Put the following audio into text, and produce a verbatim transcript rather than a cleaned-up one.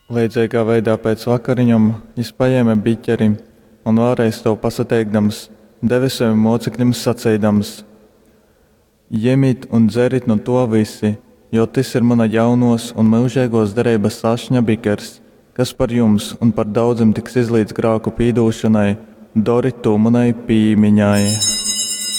Līdzīgā veidā pēc vakariņām viņš paņēma biķeri un vēlreiz to pasateikdams, deva saviem mocekļiem sacīdams: Ņemiet un dzeriet no to visi, jo tas ir mana jaunos un mūžīgos derības ašņa bikers, kas par jums un par daudziem tiks izlīdz grēku pīdūšanai, dariet to manai pīmiņai.